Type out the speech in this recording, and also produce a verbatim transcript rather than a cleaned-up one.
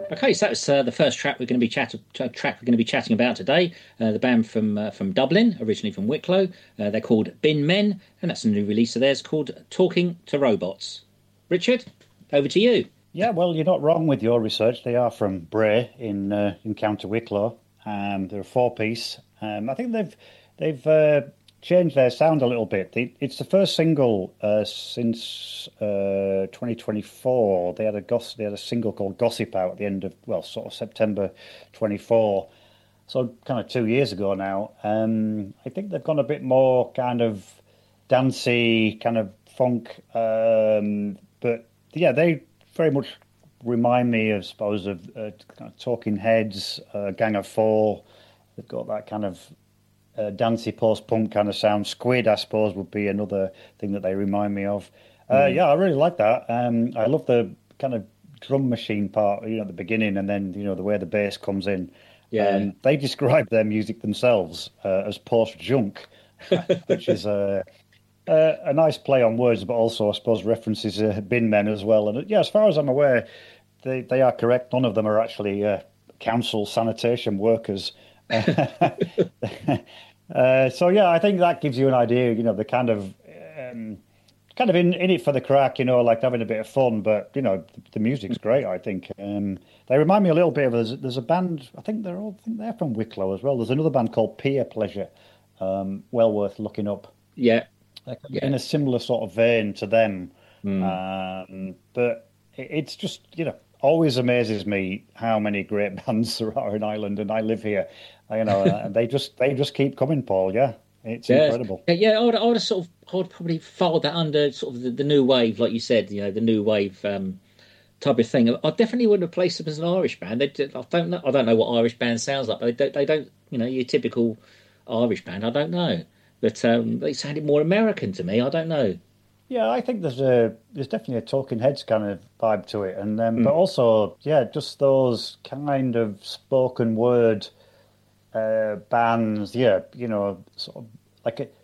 Okay, so that's uh, the first track we're going to be chat uh, track we're going to be chatting about today. Uh, the band from uh, from Dublin, originally from Wicklow. Uh, they're called Bin Men, and that's a new release of theirs called "Talking to Robots." Richard, over to you. Yeah, well, you're not wrong with your research. They are from Bray in uh, in County Wicklow. Um, they're a four piece. Um, I think they've they've uh, changed their sound a little bit. They, it's the first single uh, since uh, twenty twenty-four. They had a goss, they had a single called "Gossip" out at the end of well, sort of September twenty-four. So kind of two years ago now. Um, I think they've gone a bit more kind of dancey, kind of funk. Um, but yeah, they very much remind me, I suppose, of uh, kind of Talking Heads, uh, Gang of Four. They've got that kind of uh, dancey post-punk kind of sound. Squid, I suppose, would be another thing that they remind me of. Uh, Mm. yeah, I really like that. Um, I love the kind of drum machine part, you know, at the beginning, and then you know the way the bass comes in. Yeah. Um, they describe their music themselves uh, as post-junk, which is a uh, a nice play on words, but also, I suppose, references uh, bin men as well. And yeah, as far as I'm aware, they, they are correct. None of them are actually uh, council sanitation workers. uh, so yeah, I think that gives you an idea. You know, the kind of um, kind of in, in it for the crack. You know, like having a bit of fun. But you know, the, the music's great. I think um, they remind me a little bit of there's, there's a band. I think they're all I think they're from Wicklow as well. There's another band called Peer Pleasure. Um, well worth looking up. Yeah. Like, Yeah. in a similar sort of vein to them. Mm. Um, but it- it's just, you know, always amazes me how many great bands there are in Ireland, and I live here, uh, you know, and they just they just keep coming, Paul. Yeah, it's Yeah, incredible. yeah, yeah. I would, I would have sort of, I would probably fold that under sort of the, the new wave, like you said, you know, the new wave um, type of thing. I definitely wouldn't have placed them as an Irish band. They, did- I don't know, I don't know what Irish band sounds like, but they don't, they don't, you know, your typical Irish band. I don't know, but um, they sounded more American to me. I don't know. Yeah, I think there's a there's definitely a Talking Heads kind of vibe to it, and um, but Mm. also, yeah, just those kind of spoken word uh, bands. Yeah, you know, sort of like a,